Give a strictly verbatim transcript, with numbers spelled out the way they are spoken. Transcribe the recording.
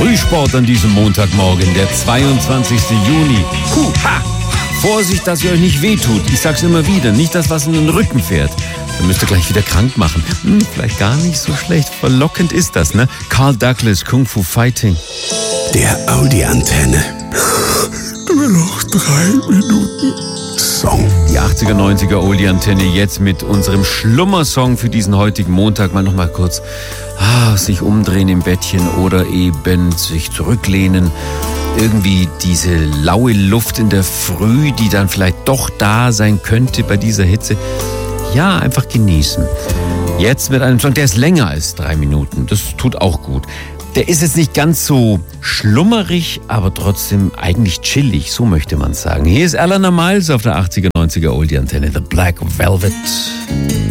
Frühsport an diesem Montagmorgen, der zweiundzwanzigsten Juni. Puh, ha! Vorsicht, dass ihr euch nicht wehtut. Ich sag's immer wieder, nicht das, was in den Rücken fährt. Dann müsst ihr gleich wieder krank machen. Hm, vielleicht gar nicht so schlecht. Verlockend ist das, ne? Carl Douglas, Kung Fu Fighting. Der Audi-Antenne. Nur noch drei Minuten Song. Die achtziger, neunziger Oldie-Antenne jetzt mit unserem Schlummersong für diesen heutigen Montag. Mal noch mal kurz ah, sich umdrehen im Bettchen oder eben sich zurücklehnen. Irgendwie diese laue Luft in der Früh, die dann vielleicht doch da sein könnte bei dieser Hitze. Ja, einfach genießen. Jetzt mit einem Song, der ist länger als drei Minuten. Das tut auch gut. Der ist jetzt nicht ganz so schlummerig, aber trotzdem eigentlich chillig, so möchte man sagen. Hier ist Eleanor Miles auf der achtziger, neunziger Oldie-Antenne, The Black Velvet.